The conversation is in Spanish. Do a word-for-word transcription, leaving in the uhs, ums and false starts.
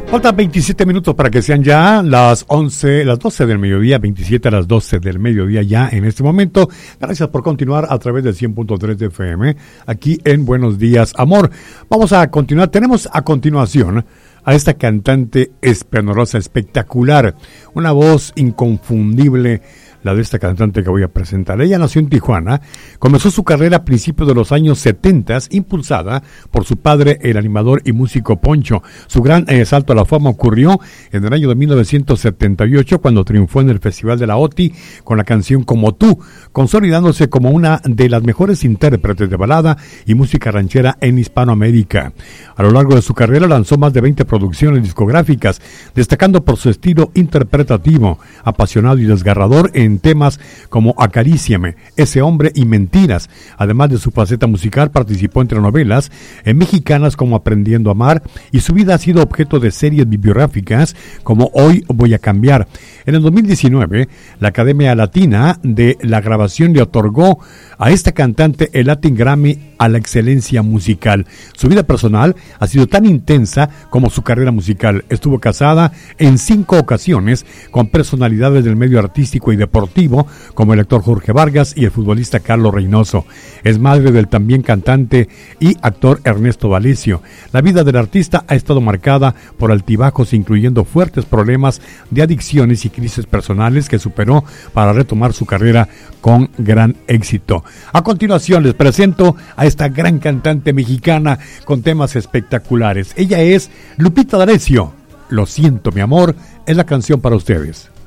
Faltan veintisiete minutos para que sean ya las once, las doce del mediodía, veintisiete a las doce del mediodía ya en este momento. Gracias por continuar a través del cien punto tres de F M, aquí en Buenos Días, Amor. Vamos a continuar, tenemos a continuación a esta cantante esplendorosa, espectacular, una voz inconfundible, la de esta cantante que voy a presentar. Ella nació en Tijuana, comenzó su carrera a principios de los años setenta, impulsada por su padre, el animador y músico Poncho. Su gran eh, salto a la fama ocurrió en el año de mil novecientos setenta y ocho, cuando triunfó en el Festival de la O T I con la canción Como Tú, consolidándose como una de las mejores intérpretes de balada y música ranchera en Hispanoamérica. A lo largo de su carrera lanzó más de veinte producciones discográficas, destacando por su estilo interpretativo, apasionado y desgarrador en temas como Acaríciame, Ese hombre y Mentiras. Además de su faceta musical, participó en telenovelas en mexicanas como Aprendiendo a Amar, y su vida ha sido objeto de series bibliográficas como Hoy Voy a Cambiar. En el dos mil diecinueve, la Academia Latina de la Grabación le otorgó a esta cantante el Latin Grammy a la excelencia musical. Su vida personal ha sido tan intensa como su carrera musical. Estuvo casada en cinco ocasiones con personalidades del medio artístico y deportivo como el actor Jorge Vargas y el futbolista Carlos Reynoso. Es madre del también cantante y actor Ernesto Valesio. La vida del artista ha estado marcada por altibajos, incluyendo fuertes problemas de adicciones y crisis personales que superó para retomar su carrera con gran éxito. A continuación les presento a esta gran cantante mexicana con temas espectaculares. Ella es Lupita D'Alessio. Lo siento, mi amor, es la canción para ustedes.